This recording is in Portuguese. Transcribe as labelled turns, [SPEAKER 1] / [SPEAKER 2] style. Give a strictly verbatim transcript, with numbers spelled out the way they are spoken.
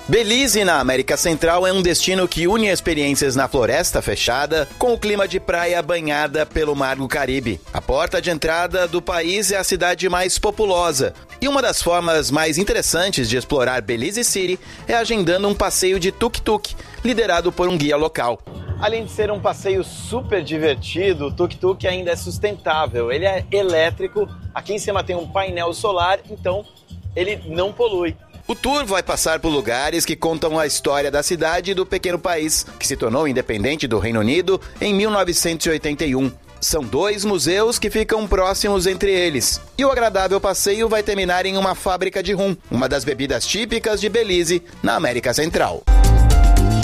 [SPEAKER 1] Belize, na América Central, é um destino que une experiências na floresta fechada com o clima de praia banhada pelo Mar do Caribe. A porta de entrada do país é a cidade mais populosa, e uma das formas mais interessantes de explorar Belize City é agendando um passeio de tuk-tuk, liderado por um guia local. Além de ser um passeio super divertido, o tuk-tuk ainda é sustentável. Ele é elétrico, aqui em cima tem um painel solar, então ele não polui. O tour vai passar por lugares que contam a história da cidade e do pequeno país, que se tornou independente do Reino Unido em mil novecentos e oitenta e um. São dois museus que ficam próximos entre eles. E o agradável passeio vai terminar em uma fábrica de rum, uma das bebidas típicas de Belize, na América Central.